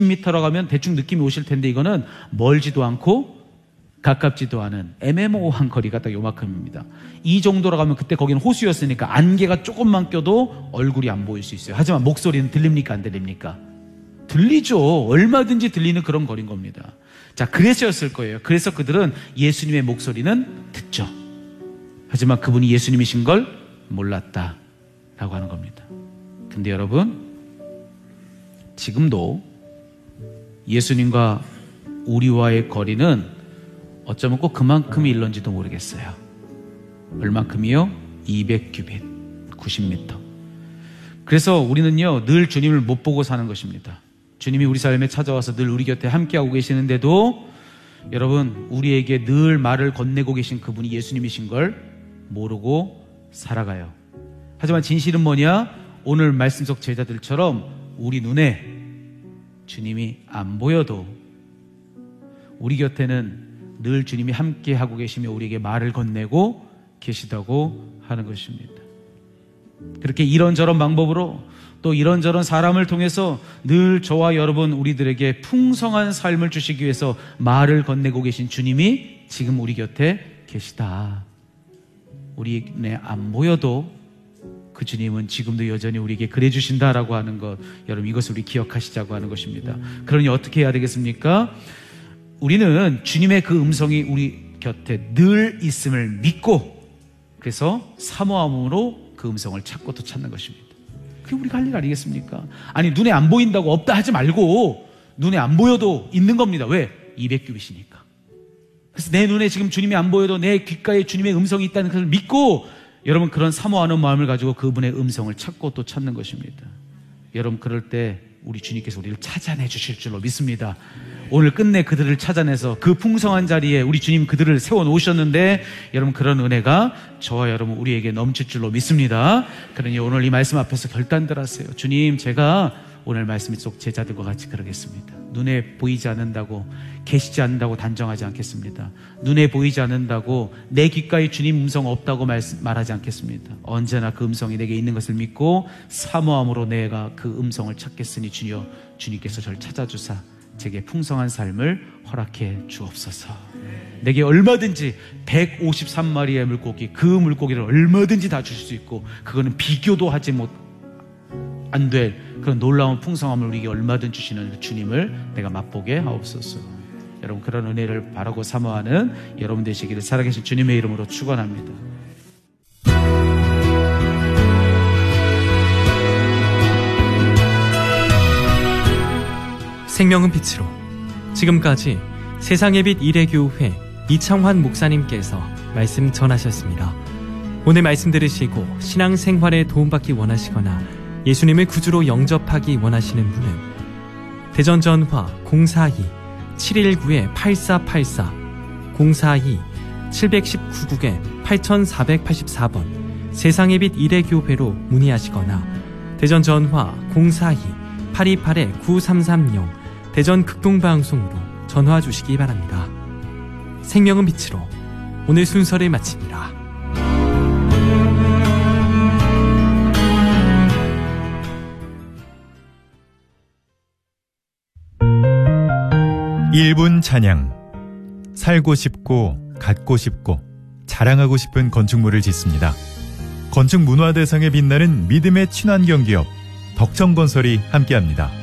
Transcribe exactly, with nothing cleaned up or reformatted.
미터로 가면 대충 느낌이 오실 텐데 이거는 멀지도 않고 가깝지도 않은 애매모호한 거리가 딱 요만큼입니다. 이 정도로 가면 그때 거기는 호수였으니까 안개가 조금만 껴도 얼굴이 안 보일 수 있어요. 하지만 목소리는 들립니까 안 들립니까? 들리죠. 얼마든지 들리는 그런 거리인 겁니다. 자, 그래서였을 거예요. 그래서 그들은 예수님의 목소리는 듣죠. 하지만 그분이 예수님이신 걸 몰랐다라고 하는 겁니다. 근데 여러분, 지금도 예수님과 우리와의 거리는 어쩌면 꼭 그만큼이 일런지도 모르겠어요. 얼만큼이요? 이백 규빗, 구십 미터. 그래서 우리는요, 늘 주님을 못 보고 사는 것입니다. 주님이 우리 삶에 찾아와서 늘 우리 곁에 함께하고 계시는데도 여러분, 우리에게 늘 말을 건네고 계신 그분이 예수님이신 걸 모르고 살아가요. 하지만 진실은 뭐냐? 오늘 말씀 속 제자들처럼 우리 눈에 주님이 안 보여도 우리 곁에는 늘 주님이 함께하고 계시며 우리에게 말을 건네고 계시다고 하는 것입니다. 그렇게 이런저런 방법으로 또 이런저런 사람을 통해서 늘 저와 여러분 우리들에게 풍성한 삶을 주시기 위해서 말을 건네고 계신 주님이 지금 우리 곁에 계시다. 우리 눈에 안 보여도 그 주님은 지금도 여전히 우리에게 그래 주신다라고 하는 것, 여러분 이것을 우리 기억하시자고 하는 것입니다. 그러니 어떻게 해야 되겠습니까? 우리는 주님의 그 음성이 우리 곁에 늘 있음을 믿고 그래서 사모함으로 그 음성을 찾고 또 찾는 것입니다. 그게 우리가 할 일 아니겠습니까? 아니 눈에 안 보인다고 없다 하지 말고 눈에 안 보여도 있는 겁니다. 왜? 이백 규빗이니까. 그래서 내 눈에 지금 주님이 안 보여도 내 귓가에 주님의 음성이 있다는 것을 믿고 여러분 그런 사모하는 마음을 가지고 그분의 음성을 찾고 또 찾는 것입니다. 여러분 그럴 때 우리 주님께서 우리를 찾아내 주실 줄로 믿습니다. 오늘 끝내 그들을 찾아내서 그 풍성한 자리에 우리 주님 그들을 세워놓으셨는데 여러분 그런 은혜가 저와 여러분 우리에게 넘칠 줄로 믿습니다. 그러니 오늘 이 말씀 앞에서 결단들 하세요. 주님, 제가 오늘 말씀 속 제자들과 같이 그러겠습니다. 눈에 보이지 않는다고 계시지 않는다고 단정하지 않겠습니다. 눈에 보이지 않는다고 내 귓가에 주님 음성 없다고 말씀, 말하지 않겠습니다. 언제나 그 음성이 내게 있는 것을 믿고 사모함으로 내가 그 음성을 찾겠으니 주여, 주님께서 저를 찾아주사 제게 풍성한 삶을 허락해 주옵소서. 내게 얼마든지 백오십삼 마리의 물고기, 그 물고기를 얼마든지 다 주실 수 있고 그거는 비교도 하지 못 안 될 그런 놀라운 풍성함을 우리에게 얼마든 주시는 주님을 내가 맛보게 하옵소서. 여러분 그런 은혜를 바라고 사모하는 여러분 되시기를 살아계신 주님의 이름으로 축원합니다. 생명은 빛으로. 지금까지 세상의 빛 일회교회 이창환 목사님께서 말씀 전하셨습니다. 오늘 말씀 들으시고 신앙생활에 도움받기 원하시거나 예수님을 구주로 영접하기 원하시는 분은 대전 전화 공사이 칠일구 팔사팔사 공사이 칠일구 팔사팔사 번 세상의 빛 일회교회로 문의하시거나 대전 전화 공사이 팔이팔 구삼삼공 대전 극동방송으로 전화 주시기 바랍니다. 생명은 빛으로 오늘 순서를 마칩니다. 일 분 찬양. 살고 싶고 갖고 싶고 자랑하고 싶은 건축물을 짓습니다. 건축 문화 대상에 빛나는 믿음의 친환경 기업 덕정건설이 함께합니다.